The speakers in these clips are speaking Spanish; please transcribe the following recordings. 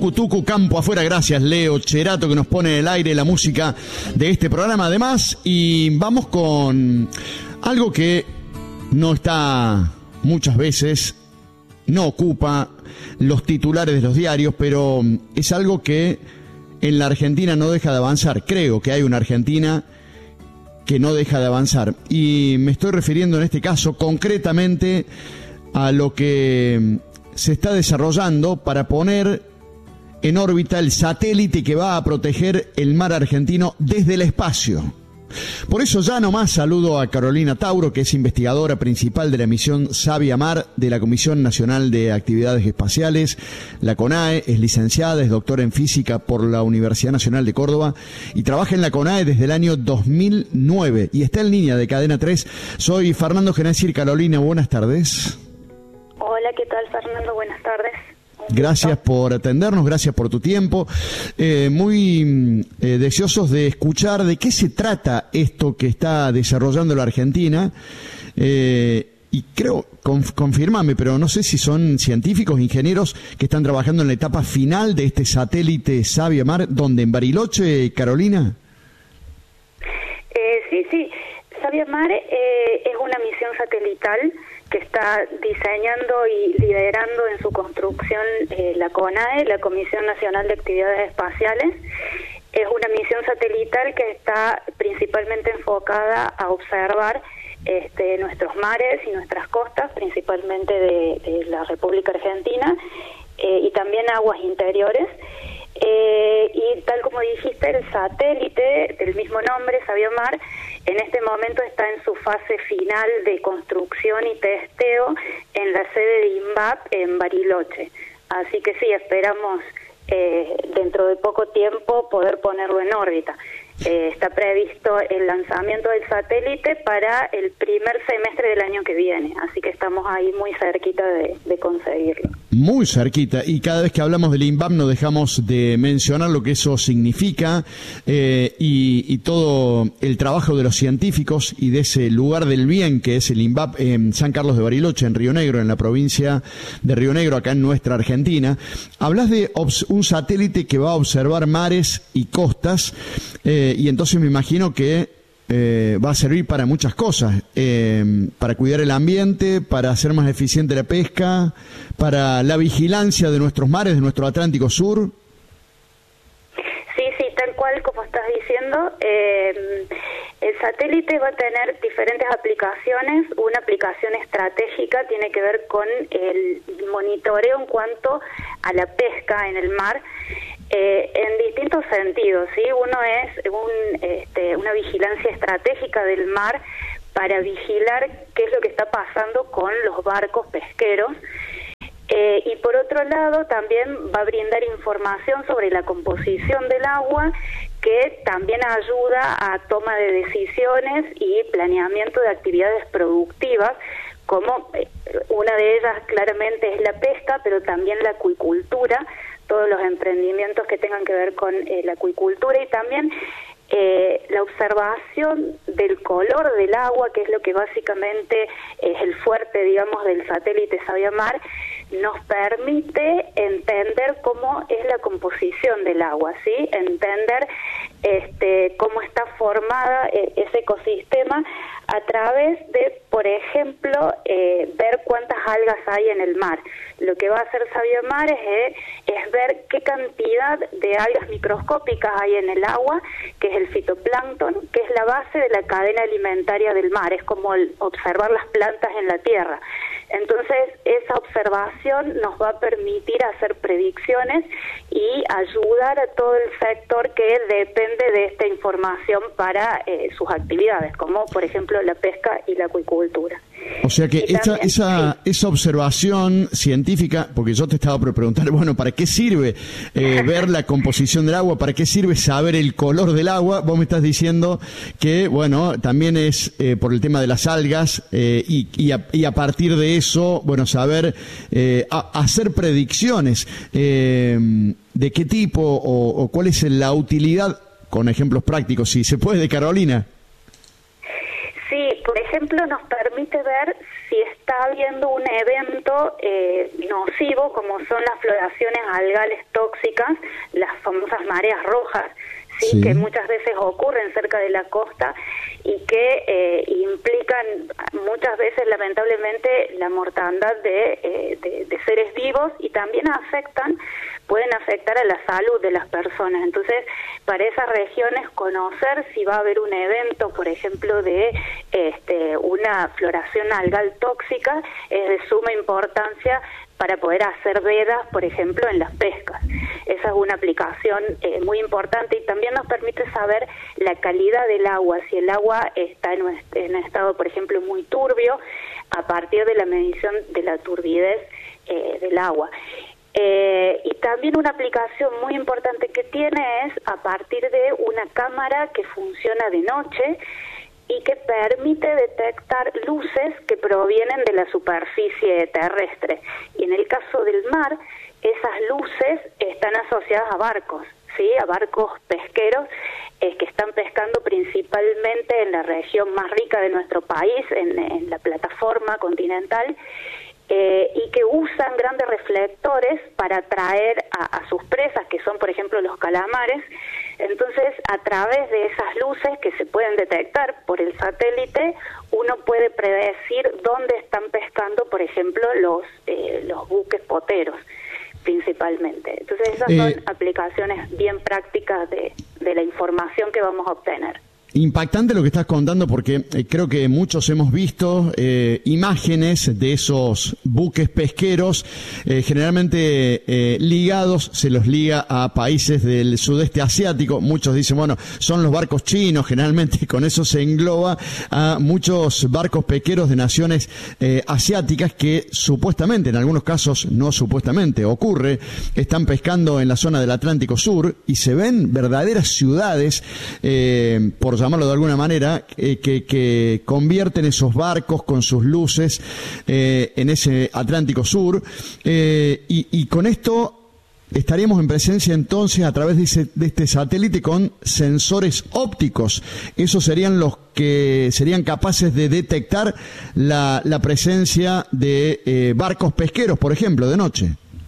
Tucu, campo afuera, gracias Leo Cherato que nos pone en el aire la música de este programa además, y vamos con algo que no está muchas veces, no ocupa los titulares de los diarios, pero es algo que en la Argentina no deja de avanzar. Creo que hay una Argentina que no deja de avanzar, y me estoy refiriendo en este caso concretamente a lo que se está desarrollando para poner en órbita el satélite que va a proteger el mar argentino desde el espacio. Por eso ya nomás saludo a Carolina Tauro, que es investigadora principal de la misión Sabia Mar de la Comisión Nacional de Actividades Espaciales, la CONAE, es licenciada, es doctora en física por la Universidad Nacional de Córdoba y trabaja en la CONAE desde el año 2009 y está en línea de Cadena 3. Soy Fernando Genésir. Carolina, buenas tardes. Hola, ¿qué tal, Fernando? Buenas tardes. Gracias por atendernos, gracias por tu tiempo. Muy deseosos de escuchar de qué se trata esto que está desarrollando la Argentina. Y creo, confírmame, pero no sé si son científicos, ingenieros que están trabajando en la etapa final de este satélite Sabia Mar, ¿dónde? ¿En Bariloche, Carolina? Sí. Sabia Mar es una misión satelital que está diseñando y liderando en su construcción la CONAE, la Comisión Nacional de Actividades Espaciales. Es una misión satelital que está principalmente enfocada a observar nuestros mares y nuestras costas, principalmente de la República Argentina, y también aguas interiores. Y tal como dijiste, el satélite del mismo nombre, Sabia Mar, en este momento está en su fase final de construcción y testeo en la sede de INVAP en Bariloche. Así que sí, esperamos dentro de poco tiempo poder ponerlo en órbita. Está previsto el lanzamiento del satélite para el primer semestre del año que viene, así que estamos ahí muy cerquita de conseguirlo. Muy cerquita, y cada vez que hablamos del INVAP no dejamos de mencionar lo que eso significa y todo el trabajo de los científicos y de ese lugar del bien que es el INVAP en San Carlos de Bariloche, en Río Negro, en la provincia de Río Negro, acá en nuestra Argentina. Hablas de un satélite que va a observar mares y costas, y entonces me imagino que va a servir para muchas cosas, para cuidar el ambiente, para hacer más eficiente la pesca, para la vigilancia de nuestros mares, de nuestro Atlántico Sur. Sí, tal cual como estás diciendo. El satélite va a tener diferentes aplicaciones. Una aplicación estratégica tiene que ver con el monitoreo en cuanto a la pesca en el mar, en distintos sentidos, ¿sí? Uno es una vigilancia estratégica del mar para vigilar qué es lo que está pasando con los barcos pesqueros. Y por otro lado también va a brindar información sobre la composición del agua, que también ayuda a toma de decisiones y planeamiento de actividades productivas, como una de ellas claramente es la pesca, pero también la acuicultura, todos los emprendimientos que tengan que ver con la acuicultura, y también la observación del color del agua, que es lo que básicamente es el fuerte, digamos, del satélite Sabia Mar, nos permite entender cómo es la composición del agua, ¿sí? Entender cómo está formada ese ecosistema a través de, por ejemplo, ver cuántas algas hay en el mar. Lo que va a hacer Sabia Mar es ver qué cantidad de algas microscópicas hay en el agua, que es el fitoplancton, que es la base de la cadena alimentaria del mar, es como observar las plantas en la tierra. Entonces, esa observación nos va a permitir hacer predicciones y ayudar a todo el sector que depende de esta información para sus actividades, como por ejemplo la pesca y la acuicultura. O sea que esa observación científica, porque yo te estaba por preguntar, bueno, ¿para qué sirve ver la composición del agua? ¿Para qué sirve saber el color del agua? Vos me estás diciendo que, bueno, también es por el tema de las algas y a partir de eso, bueno, saber hacer predicciones de qué tipo o cuál es la utilidad, con ejemplos prácticos, si se puede, Carolina. Sí, por ejemplo, nos permite ver si está habiendo un evento nocivo, como son las floraciones algales tóxicas, las famosas mareas rojas, ¿sí? Que muchas veces ocurren cerca de la costa y que implican muchas veces, lamentablemente, la mortandad de seres vivos, y también pueden afectar a la salud de las personas. Entonces, para esas regiones, conocer si va a haber un evento, por ejemplo, de una floración algal tóxica, es de suma importancia para poder hacer vedas, por ejemplo, en las pescas. Esa es una aplicación muy importante, y también nos permite saber la calidad del agua, si el agua está en un estado, por ejemplo, muy turbio, a partir de la medición de la turbidez del agua. Y también una aplicación muy importante que tiene es a partir de una cámara que funciona de noche y que permite detectar luces que provienen de la superficie terrestre. Y en el caso del mar, esas luces están asociadas a barcos, ¿sí? A barcos pesqueros que están pescando principalmente en la región más rica de nuestro país, en la plataforma continental, y que usan grandes reflectores para atraer a sus presas, que son, por ejemplo, los calamares. Entonces, a través de esas luces que se pueden detectar por el satélite, uno puede predecir dónde están pescando, por ejemplo, los buques poteros, principalmente. Entonces, esas son aplicaciones bien prácticas de la información que vamos a obtener. Impactante lo que estás contando, porque creo que muchos hemos visto imágenes de esos buques pesqueros, generalmente ligados, se los liga a países del sudeste asiático. Muchos dicen, bueno, son los barcos chinos, generalmente con eso se engloba a muchos barcos pesqueros de naciones asiáticas que supuestamente, en algunos casos no supuestamente, ocurre, están pescando en la zona del Atlántico Sur, y se ven verdaderas ciudades, por llamarlo de alguna manera, que convierten esos barcos con sus luces en ese Atlántico Sur, y con esto estaríamos en presencia entonces a través de este satélite con sensores ópticos. Esos serían los que serían capaces de detectar la presencia de barcos pesqueros, por ejemplo, de noche.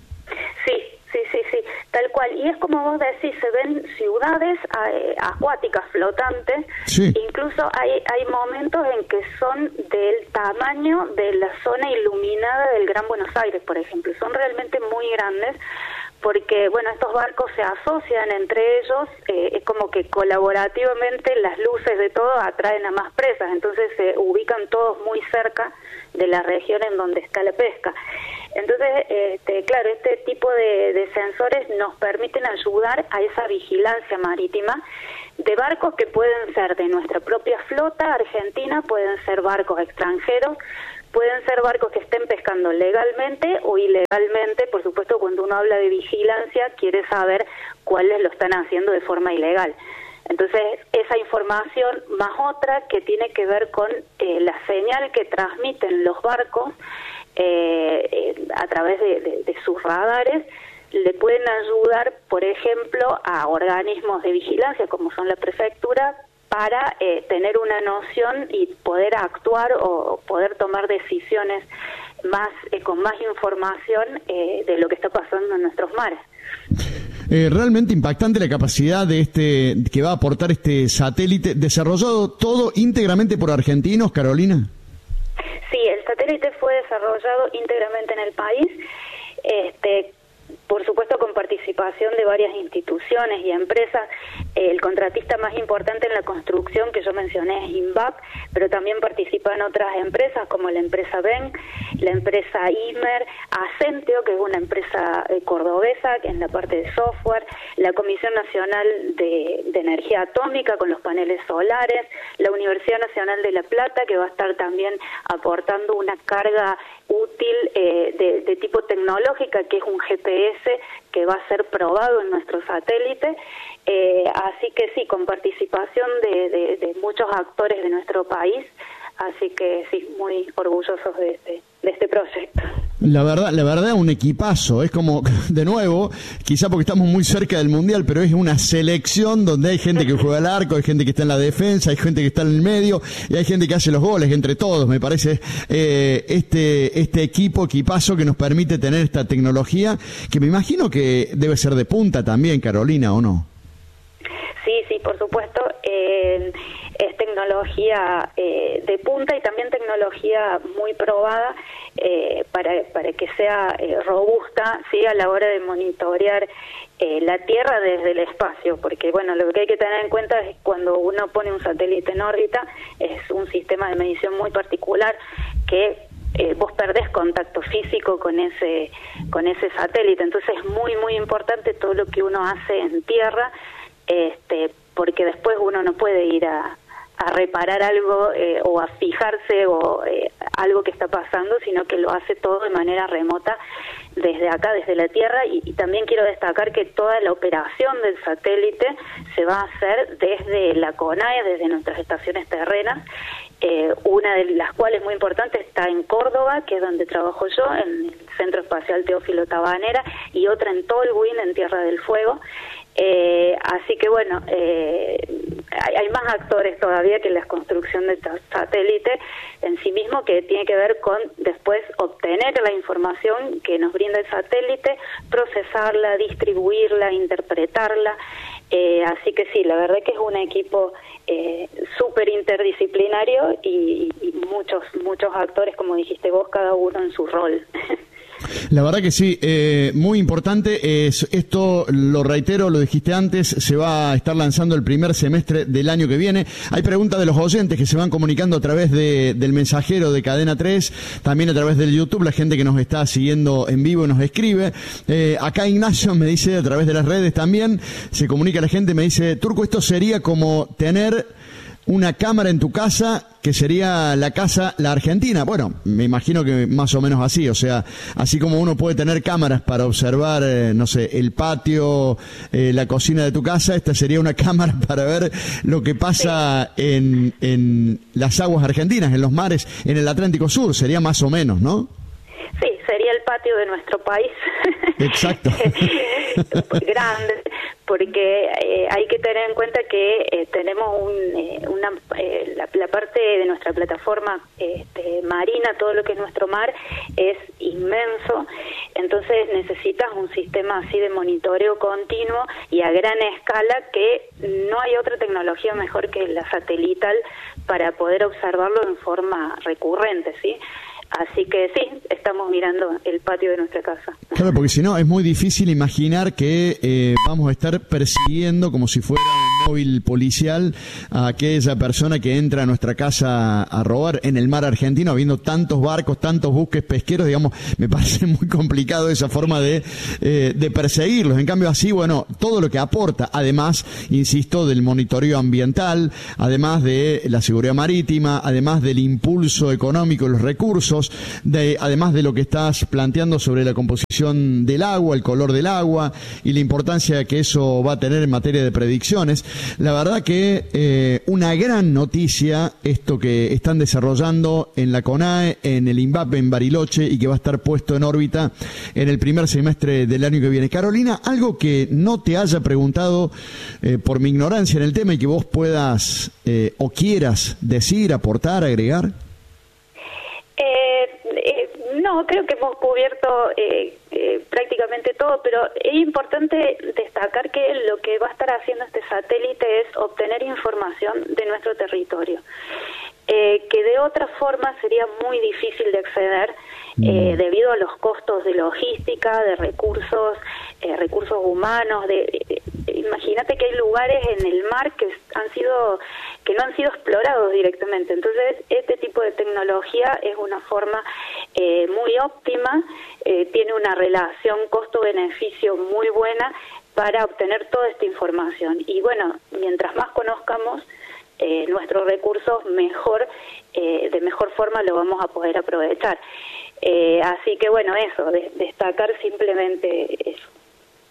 Tal cual, y es como vos decís, se ven ciudades acuáticas flotantes, sí. Incluso hay momentos en que son del tamaño de la zona iluminada del Gran Buenos Aires, por ejemplo, son realmente muy grandes, porque bueno, estos barcos se asocian entre ellos, es como que colaborativamente las luces de todos atraen a más presas, entonces se ubican todos muy cerca de la región en donde está la pesca. Entonces, claro, este tipo de sensores nos permiten ayudar a esa vigilancia marítima de barcos que pueden ser de nuestra propia flota argentina, pueden ser barcos extranjeros, pueden ser barcos que estén pescando legalmente o ilegalmente. Por supuesto, cuando uno habla de vigilancia, quiere saber cuáles lo están haciendo de forma ilegal. Entonces, esa información más otra que tiene que ver con la señal que transmiten los barcos a través de sus radares, le pueden ayudar, por ejemplo, a organismos de vigilancia, como son la prefectura, para tener una noción y poder actuar o poder tomar decisiones más con más información de lo que está pasando en nuestros mares. Realmente impactante la capacidad de que va a aportar este satélite, desarrollado todo íntegramente por argentinos, Carolina. Sí, el satélite fue desarrollado íntegramente en el país, por supuesto con participación de varias instituciones y empresas. El contratista más importante en la construcción que yo mencioné es INVAP, pero también participan otras empresas como la empresa BEN, la empresa IMER, Ascenteo, que es una empresa cordobesa en la parte de software, la Comisión Nacional de Energía Atómica con los paneles solares, la Universidad Nacional de La Plata, que va a estar también aportando una carga útil de tipo tecnológica, que es un GPS que va a ser probado en nuestro satélite. Así que sí, con participación de muchos actores de nuestro país, así que sí, muy orgullosos de este proyecto. La verdad, un equipazo. Es como, de nuevo, quizá porque estamos muy cerca del Mundial, pero es una selección donde hay gente que juega al arco, hay gente que está en la defensa, hay gente que está en el medio y hay gente que hace los goles, entre todos. Me parece este equipazo que nos permite tener esta tecnología, que me imagino que debe ser de punta también, Carolina, ¿o no? Sí, por supuesto. Es tecnología de punta y también tecnología muy probada para que sea robusta, ¿sí?, a la hora de monitorear la Tierra desde el espacio, porque bueno, lo que hay que tener en cuenta es que cuando uno pone un satélite en órbita es un sistema de medición muy particular que vos perdés contacto físico con ese satélite, entonces es muy importante todo lo que uno hace en tierra, porque después uno no puede ir a reparar algo o a fijarse o algo que está pasando, sino que lo hace todo de manera remota desde acá, desde la Tierra, y también quiero destacar que toda la operación del satélite se va a hacer desde la CONAE, desde nuestras estaciones terrenas, una de las cuales muy importante está en Córdoba, que es donde trabajo yo, en el Centro Espacial Teófilo Tabanera, y otra en Tolwyn, en Tierra del Fuego. Así que bueno, hay más actores todavía que la construcción del satélite en sí mismo, que tiene que ver con después obtener la información que nos brinda el satélite, procesarla, distribuirla, interpretarla. Así que sí, la verdad que es un equipo súper interdisciplinario y muchos actores, como dijiste vos, cada uno en su rol. La verdad que sí, muy importante. Esto, lo reitero, lo dijiste antes, se va a estar lanzando el primer semestre del año que viene. Hay preguntas de los oyentes que se van comunicando a través del mensajero de Cadena 3, también a través del YouTube, la gente que nos está siguiendo en vivo y nos escribe. Acá Ignacio me dice, a través de las redes también, se comunica la gente, me dice: Turco, esto sería como tener una cámara en tu casa, que sería la casa La Argentina. Bueno, me imagino que más o menos así, o sea, así como uno puede tener cámaras para observar, no sé, el patio, la cocina de tu casa, esta sería una cámara para ver lo que pasa en las aguas argentinas, en los mares, en el Atlántico Sur, sería más o menos, ¿no? Sí, sería el patio de nuestro país. Exacto. Grande, porque hay que tener en cuenta que tenemos la parte de nuestra plataforma marina, todo lo que es nuestro mar es inmenso, entonces necesitas un sistema así de monitoreo continuo y a gran escala, que no hay otra tecnología mejor que la satelital para poder observarlo en forma recurrente, ¿sí? Así que sí, estamos mirando el patio de nuestra casa. Claro, porque si no es muy difícil imaginar que vamos a estar persiguiendo como si fuera un móvil policial a aquella persona que entra a nuestra casa a robar en el mar argentino, habiendo tantos barcos, tantos buques pesqueros, digamos, me parece muy complicado esa forma de perseguirlos. En cambio así, bueno, todo lo que aporta, además, insisto, del monitoreo ambiental, además de la seguridad marítima, además del impulso económico de los recursos, además de lo que estás planteando sobre la composición del agua, el color del agua y la importancia que eso va a tener en materia de predicciones. La verdad que una gran noticia esto que están desarrollando en la CONAE, en el INVAP en Bariloche, y que va a estar puesto en órbita en el primer semestre del año que viene. Carolina, algo que no te haya preguntado por mi ignorancia en el tema y que vos puedas o quieras decir, aportar, agregar. No, creo que hemos cubierto prácticamente todo, pero es importante destacar que lo que va a estar haciendo este satélite es obtener información de nuestro territorio, que de otra forma sería muy difícil de acceder debido a los costos de logística, de recursos humanos. Imagínate que hay lugares en el mar que no han sido explorados directamente. Entonces, este tipo de tecnología es una forma muy óptima, tiene una relación costo-beneficio muy buena para obtener toda esta información. Y bueno, mientras más conozcamos nuestros recursos, de mejor forma lo vamos a poder aprovechar. Así que bueno, eso, destacar simplemente eso.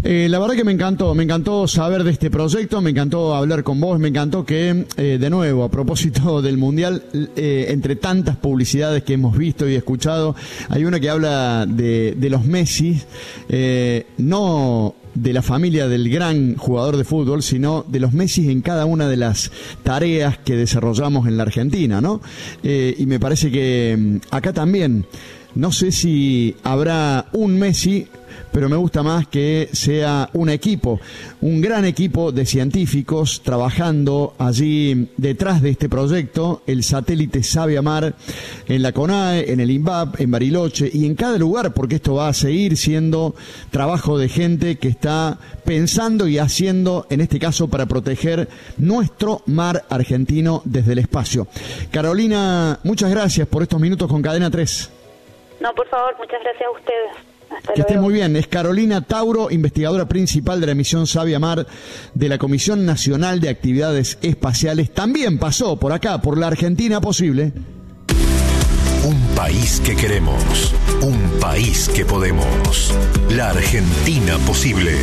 La verdad que me encantó saber de este proyecto, me encantó hablar con vos, me encantó que, de nuevo, a propósito del Mundial, entre tantas publicidades que hemos visto y escuchado, hay una que habla de los Messi, no de la familia del gran jugador de fútbol, sino de los Messi en cada una de las tareas que desarrollamos en la Argentina, ¿no? Y me parece que acá también, no sé si habrá un Messi, pero me gusta más que sea un equipo, un gran equipo de científicos trabajando allí detrás de este proyecto, el satélite Sabe Amar, en la CONAE, en el INVAP, en Bariloche y en cada lugar, porque esto va a seguir siendo trabajo de gente que está pensando y haciendo, en este caso, para proteger nuestro mar argentino desde el espacio. Carolina, muchas gracias por estos minutos con Cadena 3. No, por favor, muchas gracias a ustedes. Hasta que luego. esté muy bien. Es Carolina Tauro, investigadora principal de la misión Sabe Amar de la Comisión Nacional de Actividades Espaciales. También pasó por acá, por la Argentina Posible. Un país que queremos, un país que podemos. La Argentina Posible.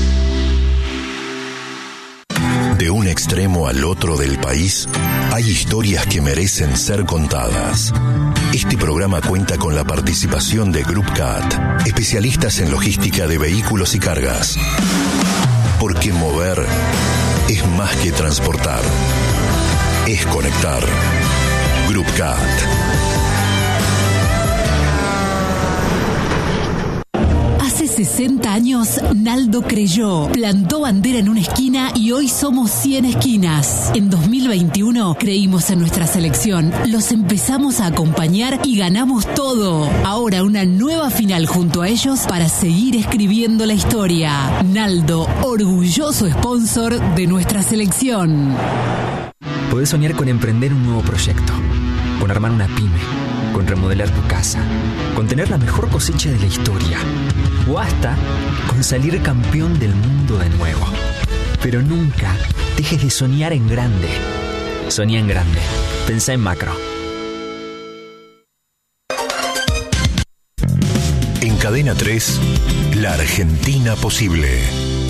De un extremo al otro del país, hay historias que merecen ser contadas. Este programa cuenta con la participación de Group CAT, especialistas en logística de vehículos y cargas. Porque mover es más que transportar, es conectar. Group CAT. Hace 60 años, Naldo creyó, plantó bandera en una esquina y hoy somos 100 esquinas. En 2021 creímos en nuestra selección, los empezamos a acompañar y ganamos todo. Ahora una nueva final junto a ellos para seguir escribiendo la historia. Naldo, orgulloso sponsor de nuestra selección. Podés soñar con emprender un nuevo proyecto, con armar una pyme, con remodelar tu casa, con tener la mejor cosecha de la historia, o hasta con salir campeón del mundo de nuevo. Pero nunca dejes de soñar en grande. Soñá en grande. Pensá en macro. En Cadena 3, La Argentina Posible.